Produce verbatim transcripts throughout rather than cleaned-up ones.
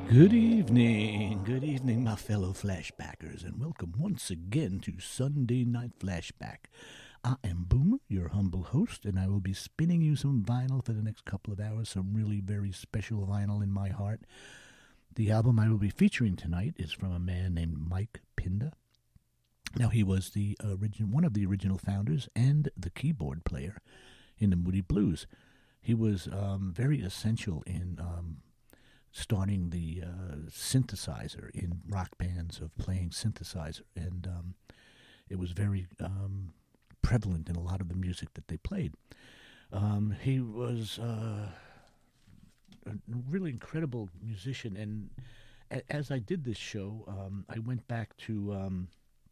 Good evening, good evening, my fellow flashbackers, and welcome once again to Sunday Night Flashback. I am Boomer, your humble host, and I will be spinning you some vinyl for the next couple of hours, some really very special vinyl in my heart. The album I will be featuring tonight is from a man named Mike Pinda. Now, he was the origin, one of the original founders and the keyboard player in the Moody Blues. He was um, very essential in um, starting the uh, synthesizer in rock bands, of playing synthesizer, and um, it was very um, prevalent in a lot of the music that they played. Um, he was uh, a really incredible musician, and a- as I did this show, um, I went back to um,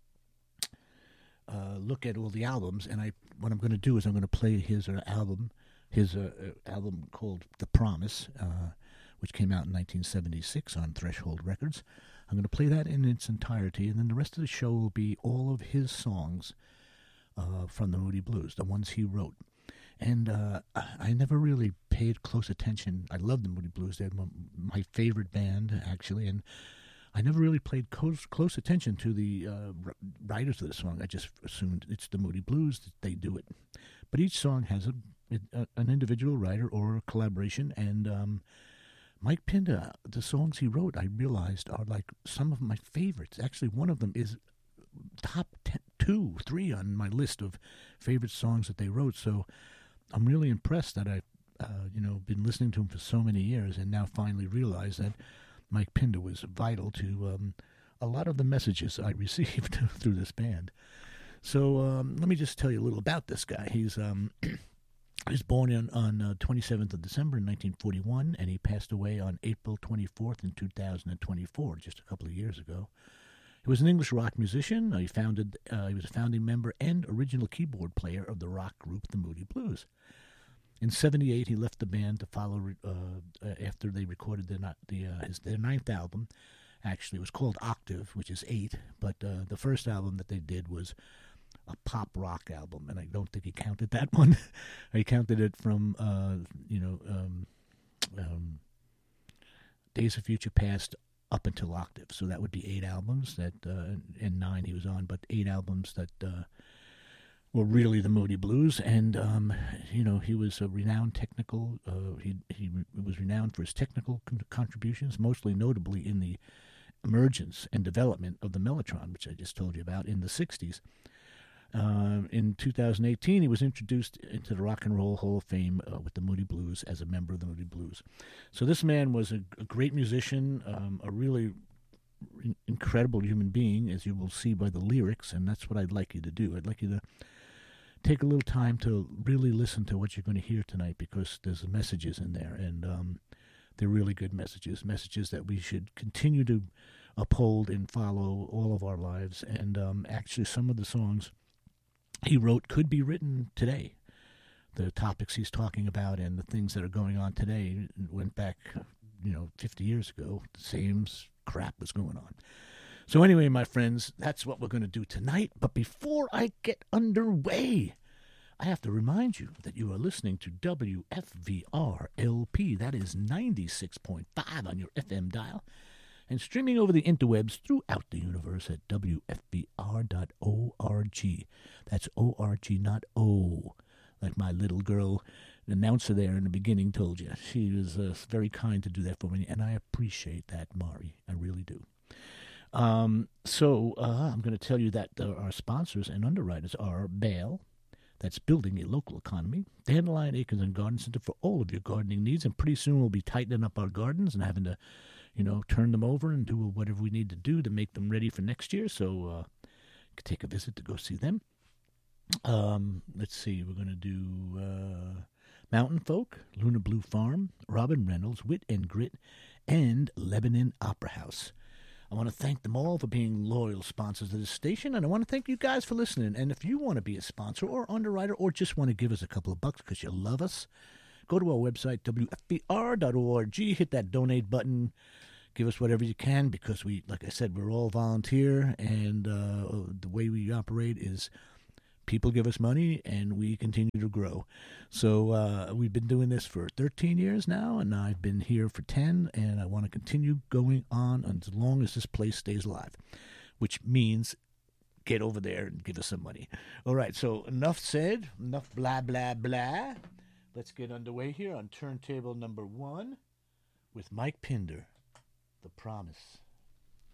uh, look at all the albums, and I what I'm going to do is I'm going to play his uh, album, his uh, uh, album called The Promise, uh, which came out in nineteen seventy-six on Threshold Records. I'm going to play that in its entirety, and then the rest of the show will be all of his songs uh, from the Moody Blues, the ones he wrote. And uh, I never really paid close attention. I love the Moody Blues. They're my favorite band, actually, and I never really paid close, close attention to the uh, writers of the song. I just assumed it's the Moody Blues, that they do it. But each song has a, a an individual writer or a collaboration, and um, Mike Pinda, the songs he wrote, I realized, are like some of my favorites. Actually, one of them is top ten, two, three on my list of favorite songs that they wrote. So I'm really impressed that I've, uh, you know, been listening to him for so many years and now finally realize that Mike Pinda was vital to um, a lot of the messages I received through this band. So um, let me just tell you a little about this guy. He's... Um, He was born on, on uh, twenty-seventh of December in nineteen forty-one, and he passed away on April twenty-fourth in two thousand twenty-four, just a couple of years ago. He was an English rock musician. Uh, he founded. Uh, he was a founding member and original keyboard player of the rock group The Moody Blues. In seventy-eight, he left the band to follow uh, after they recorded their the uh, his, their ninth album. Actually, it was called Octave, which is eight, but uh, the first album that they did was a pop rock album, and I don't think he counted that one. He counted it from, uh, you know, um, um, Days of Future Past up until Octave. So that would be eight albums that, uh, and nine he was on, but eight albums that uh, were really the Moody Blues. And um, you know, he was a renowned technical. Uh, he he was renowned for his technical con- contributions, mostly notably in the emergence and development of the Mellotron, which I just told you about in the sixties. Uh, in two thousand eighteen, he was introduced into the Rock and Roll Hall of Fame uh, with the Moody Blues as a member of the Moody Blues. So this man was a, a great musician, um, a really in- incredible human being, as you will see by the lyrics, and that's what I'd like you to do. I'd like you to take a little time to really listen to what you're going to hear tonight, because there's messages in there, and um, they're really good messages, messages that we should continue to uphold and follow all of our lives. And um, actually, some of the songs he wrote could be written today. The topics he's talking about and the things that are going on today went back, you know, fifty years ago. The same crap was going on. So anyway, my friends, that's what we're going to do tonight. But before I get underway, I have to remind you that you are listening to W F V R L P. That is ninety-six point five on your F M dial, and streaming over the interwebs throughout the universe at W F V R dot org. That's O R G, not O, like my little girl announcer there in the beginning told you. She was uh, very kind to do that for me, and I appreciate that, Mari. I really do. Um, so uh, I'm going to tell you that uh, our sponsors and underwriters are Bale, that's Building a Local Economy, Dandelion Acres and Garden Center for all of your gardening needs, and pretty soon we'll be tightening up our gardens and having to, you know, turn them over and do whatever we need to do to make them ready for next year. So uh, you can take a visit to go see them. Um, let's see, we're going to do uh, Mountain Folk, Luna Blue Farm, Robin Reynolds, Wit and Grit, and Lebanon Opera House. I want to thank them all for being loyal sponsors of this station, and I want to thank you guys for listening. And if you want to be a sponsor or underwriter or just want to give us a couple of bucks because you love us, go to our website, W F V R dot org, hit that donate button, give us whatever you can, because we, like I said, we're all volunteer, and uh, the way we operate is people give us money, and we continue to grow. So uh, we've been doing this for thirteen years now, and I've been here for ten, and I want to continue going on as long as this place stays alive, which means get over there and give us some money. All right, so enough said, enough blah, blah, blah. Let's get underway here on turntable number one with Mike Pinder, The Promise.